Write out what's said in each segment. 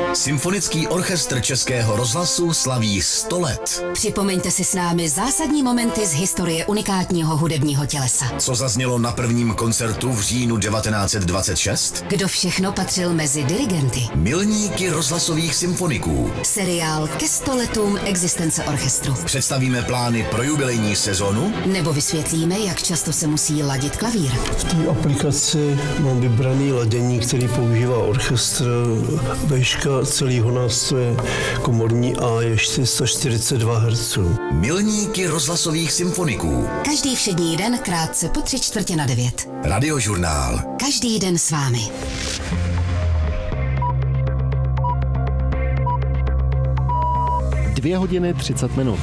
Symfonický orchestr Českého rozhlasu slaví 100 let. Připomeňte si s námi zásadní momenty z historie unikátního hudebního tělesa. Co zaznělo na prvním koncertu v říjnu 1926? Kdo všechno patřil mezi dirigenty? Milníky rozhlasových symfoniků. Seriál ke 100 letům existence orchestru. Představíme plány pro jubilejní sezonu? Nebo vysvětlíme, jak často se musí ladit klavír. V té aplikaci mám vybraný ladění, který používá orchestr. Výška celého nástroje komorní A je 442 Hz. Milníky rozhlasových symfoniků. Každý všední den krátce po 8:45. Radiožurnál. Každý den s vámi. Dvě hodiny 30 minut.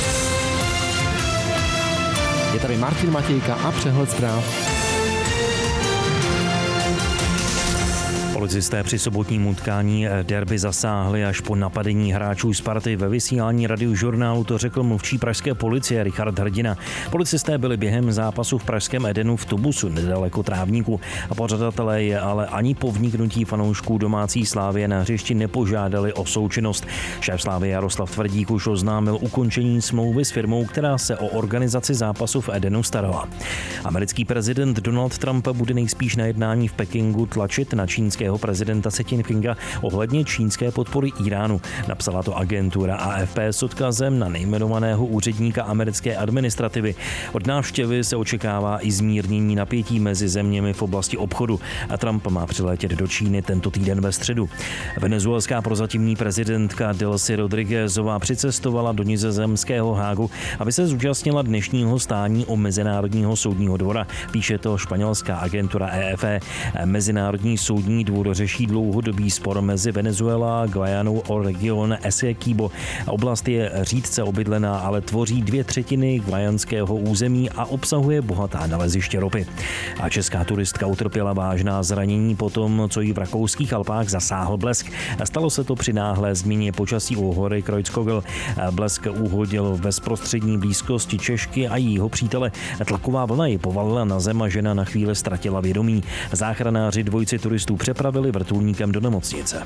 Je tady Martin Matějka a přehled zpráv. Policisté při sobotním utkání derby zasáhli až po napadení hráčů Sparty. Ve vysílání Radiožurnálu to řekl mluvčí pražské policie Richard Hrdina. Policisté byli během zápasu v pražském Edenu v Tubusu nedaleko Trávníku a pořadatelé je ale ani po vniknutí fanoušků domácí Slávie na hřišti nepožádali o součinnost. Šéf Slávie Jaroslav Tvrdík už oznámil ukončení smlouvy s firmou, která se o organizaci zápasu v Edenu starala. Americký prezident Donald Trump bude nejspíš na jednání v Pekingu tlačit na čínského prezidenta Xi Jinpinga ohledně čínské podpory Iránu. Napsala to agentura AFP s odkazem na nejmenovaného úředníka americké administrativy. Od návštěvy se očekává i zmírnění napětí mezi zeměmi v oblasti obchodu a Trump má přiletět do Číny tento týden ve středu. Venezuelská prozatímní prezidentka Delcy Rodriguezová přicestovala do nizozemského Hágu, aby se zúčastnila dnešního stání o Mezinárodního soudního dvora. Píše to španělská agentura EFE. Mezinárodní soudní dvůr řeší dlouhodobý spor mezi Venezuela a Guajanou o region Essequibo. Oblast je řídce obydlená, ale tvoří 2/3 guajanského území a obsahuje bohatá naleziště ropy. A česká turistka utrpěla vážná zranění po tom, co jí v rakouských Alpách zasáhl blesk. Stalo se to při náhlé změně počasí u hory Kreuzkogel. Blesk uhodil ve bezprostřední blízkosti Češky a jejího přítele. Tlaková vlna ji povalila na zem a žena na chvíli ztratila vědomí. Záchranáři dvojici turistů přepravili vrtulníkem do nemocnice.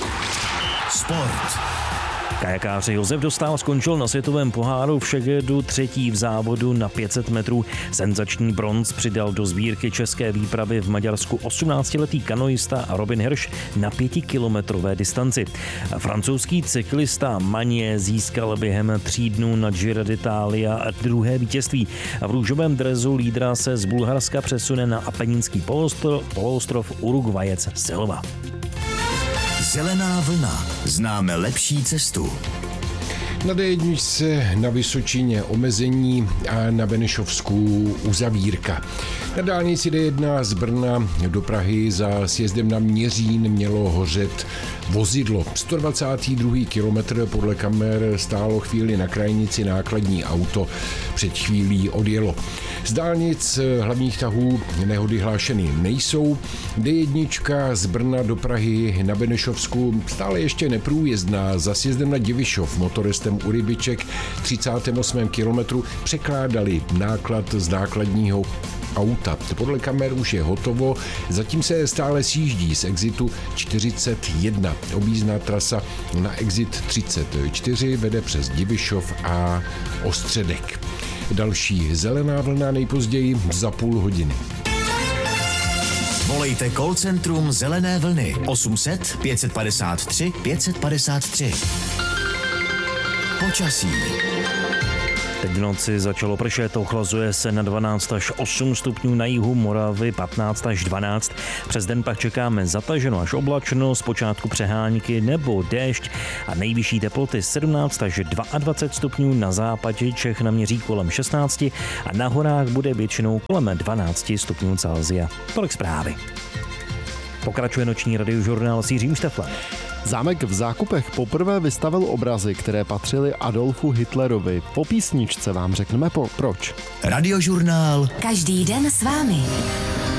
Sport. Kajakář Josef Dostál skončil na světovém poháru v Šegedu třetí v závodu na 500 metrů. Senzační bronz přidal do sbírky české výpravy v Maďarsku 18letý kanoista Robin Hirsch na 5kilometrové distanci. Francouzský cyklista Magné získal během 3 dnů na Giro d'Italia druhé vítězství. V růžovém dresu lídra se z Bulharska přesune na Apeninský poloostrov Uruguayec Silva. Zelená vlna. Známe lepší cestu. Na D1 na Vysočině omezení a na Benešovsku uzavírka. Na dálnici D1 z Brna do Prahy za sjezdem na Měřín mělo hořet vozidlo. 122. kilometr podle kamer stálo chvíli na krajnici nákladní auto. Před chvílí odjelo. Z dálnic hlavních tahů nehody hlášeny nejsou. D1 z Brna do Prahy na Benešovsku stále ještě neprůjezdná. Za sjezdem na Divišov motoristem u Rybiček 38. kilometru překládali náklad z nákladního auta. Podle kamer už je hotovo, zatím se stále sjíždí z exitu 41. Objízdná trasa na exit 34 vede přes Divišov a Ostředek. Další zelená vlna nejpozději za půl hodiny. Volejte call centrum Zelené vlny 800 553 553. Počasí. Teď v noci začalo pršet, ochlazuje se na 12 až 8 stupňů na jihu Moravy, 15 až 12. Přes den pak čekáme zataženo až oblačno, zpočátku přehánky nebo déšť a nejvyšší teploty 17 až 22 stupňů na západě Čech naměří kolem 16 a na horách bude většinou kolem 12 stupňů Celsia. Tolik zprávy. Pokračuje noční radiožurnál s Jiřím Šteflem. Zámek v Zákupech poprvé vystavil obrazy, které patřily Adolfu Hitlerovi. Po písničce vám řekneme proč. Radiožurnál. Každý den s vámi.